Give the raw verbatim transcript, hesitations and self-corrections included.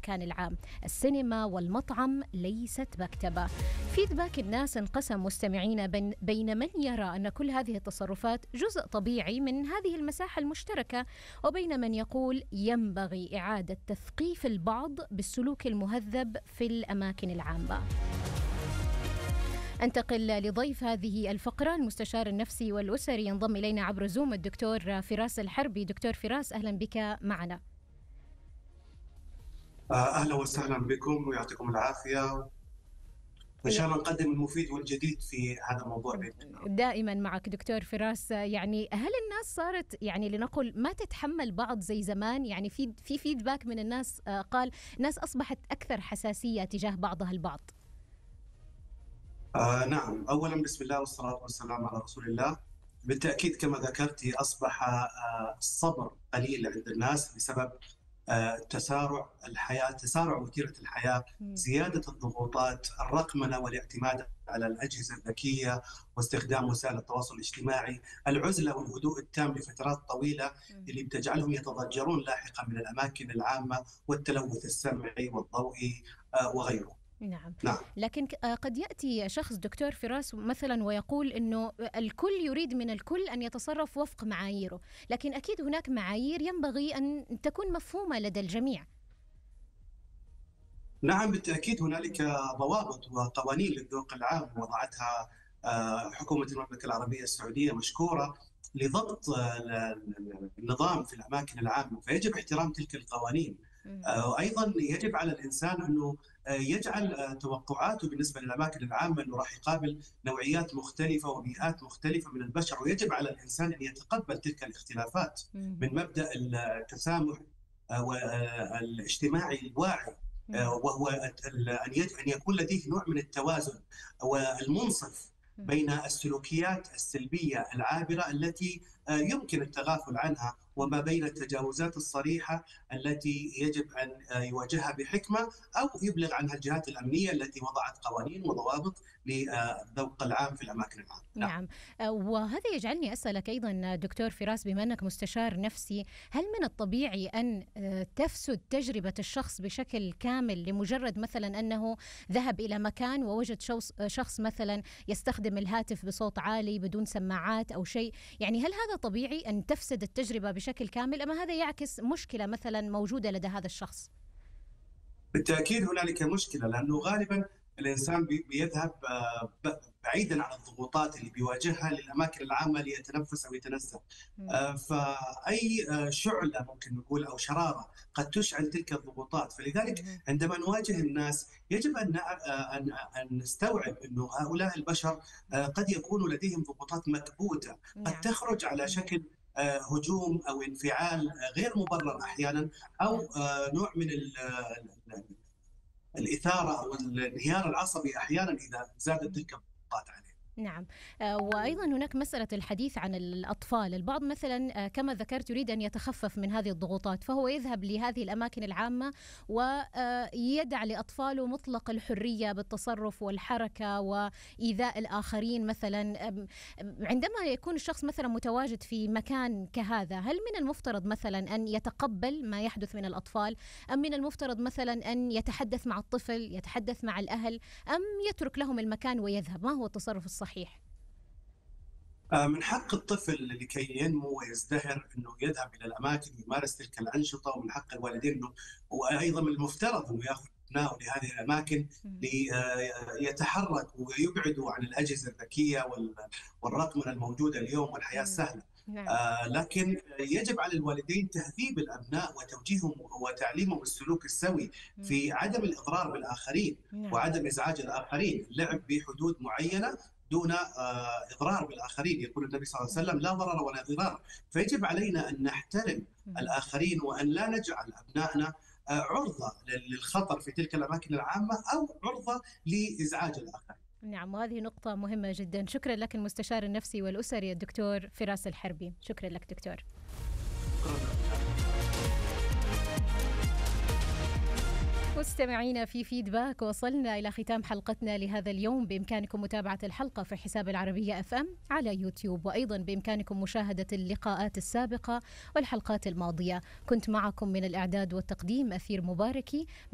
المكان العام. السينما والمطعم ليست مكتبة. فيدباك الناس انقسم مستمعين بين, بين من يرى أن كل هذه التصرفات جزء طبيعي من هذه المساحة المشتركة، وبين من يقول ينبغي إعادة تثقيف البعض بالسلوك المهذب في الأماكن العامة. انتقل لضيف هذه الفقرة، المستشار النفسي والأسري، ينضم إلينا عبر زوم الدكتور فراس الحربي. دكتور فراس، أهلا بك معنا. أهلا وسهلا بكم ويعطيكم العافية، إن شاء الله نقدم المفيد والجديد في هذا الموضوع. دائما معك دكتور فراس. يعني هل الناس صارت يعني لنقل ما تتحمل بعض زي زمان؟ يعني في في فيدباك من الناس قال الناس أصبحت أكثر حساسية تجاه بعضها البعض. آه نعم، أولا بسم الله والصلاة والسلام على رسول الله. بالتأكيد كما ذكرتي أصبح آه الصبر قليل عند الناس بسبب آه تسارع الحياة، تسارع وتيرة الحياة، زيادة الضغوطات، الرقمنة والاعتماد على الأجهزة الذكية واستخدام وسائل التواصل الاجتماعي، العزلة والهدوء التام لفترات طويلة اللي بتجعلهم يتضجرون لاحقا من الأماكن العامة والتلوث السمعي والضوئي آه وغيره. نعم. نعم. لكن قد يأتي شخص دكتور فراس مثلا ويقول إنه الكل يريد من الكل أن يتصرف وفق معاييره، لكن أكيد هناك معايير ينبغي أن تكون مفهومة لدى الجميع. نعم بالتأكيد، هنالك ضوابط وقوانين للذوق العام وضعتها حكومة المملكة العربية السعودية مشكورة لضبط النظام في الأماكن العامة، فيجب احترام تلك القوانين. أيضا يجب على الإنسان أنه يجعل توقعاته بالنسبة للأماكن العامة أنه راح يقابل نوعيات مختلفة وبيئات مختلفة من البشر، ويجب على الإنسان أن يتقبل تلك الاختلافات من مبدأ التسامح والاجتماعي الواعي، وهو أن يكون لديه نوع من التوازن والمنصف بين السلوكيات السلبية العابرة التي يمكن التغافل عنها وما بين التجاوزات الصريحة التي يجب أن يواجهها بحكمة أو يبلغ عنها الجهات الأمنية التي وضعت قوانين وضوابط للذوق العام في الأماكن العامة. نعم. وهذا يجعلني أسألك أيضا دكتور فراس، بما أنك مستشار نفسي، هل من الطبيعي أن تفسد تجربة الشخص بشكل كامل لمجرد مثلا أنه ذهب إلى مكان ووجد شخص مثلا يستخدم الهاتف بصوت عالي بدون سماعات أو شيء؟ يعني هل هذا طبيعي أن تفسد التجربة بشكل كامل، أما هذا يعكس مشكلة مثلا موجودة لدى هذا الشخص؟ بالتأكيد هنالك مشكلة، لأنه غالبا الإنسان بيذهب بعيدا عن الضغوطات اللي بيواجهها للأماكن العامة ليتنفس أو يتنزه، فأي شعلة ممكن نقول أو شرارة قد تشعل تلك الضغوطات. فلذلك عندما نواجه الناس يجب أن أن نستوعب أنه هؤلاء البشر قد يكون لديهم ضغوطات مكبوتة قد تخرج على شكل هجوم أو انفعال غير مبرر أحيانا، أو نوع من الإثارة أو الانهيار العصبي أحيانا إذا زادت تلك الضغوطات عليه. نعم. وأيضا هناك مسألة الحديث عن الأطفال. البعض مثلا كما ذكرت يريد أن يتخفف من هذه الضغوطات، فهو يذهب لهذه الأماكن العامة ويدع لأطفاله مطلق الحرية بالتصرف والحركة وإيذاء الآخرين مثلا. عندما يكون الشخص مثلا متواجد في مكان كهذا، هل من المفترض مثلا أن يتقبل ما يحدث من الأطفال، أم من المفترض مثلا أن يتحدث مع الطفل، يتحدث مع الأهل، أم يترك لهم المكان ويذهب؟ ما هو التصرف الصحيح؟ صحيح. من حق الطفل لكي ينمو ويزدهر أنه يذهب إلى الأماكن ويمارس تلك الأنشطة، ومن حق الوالدين أنه وأيضا من المفترض أنه يأخذ أبنائه لهذه الأماكن ليتحرك ويبعدوا عن الأجهزة الذكية والرقمنة الموجودة اليوم والحياة السهلة. نعم. آه لكن يجب على الوالدين تهذيب الأبناء وتوجيههم وتعليمهم السلوك السوي في عدم الإضرار بالآخرين. نعم. وعدم إزعاج الآخرين، اللعب بحدود معينة دون إضرار بالآخرين. يقول النبي صلى الله عليه وسلم لا ضرر ولا ضرار، فيجب علينا أن نحترم الآخرين وأن لا نجعل أبنائنا عرضة للخطر في تلك الأماكن العامة أو عرضة لإزعاج الآخرين. نعم، وهذه نقطة مهمة جدا. شكرا لك المستشار النفسي والأسري الدكتور فراس الحربي. شكرا لك دكتور. مستمعينا في فيدباك، وصلنا إلى ختام حلقتنا لهذا اليوم. بإمكانكم متابعة الحلقة في حساب العربية أف أم على يوتيوب، وأيضا بإمكانكم مشاهدة اللقاءات السابقة والحلقات الماضية. كنت معكم من الإعداد والتقديم أثير مباركي.